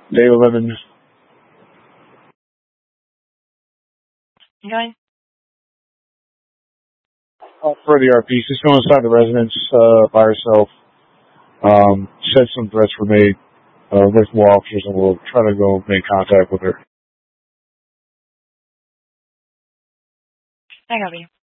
Day 11. Okay. For the RP, she's going inside the residence by herself. Said some threats were made with more officers, and we'll try to go make contact with her. I copy.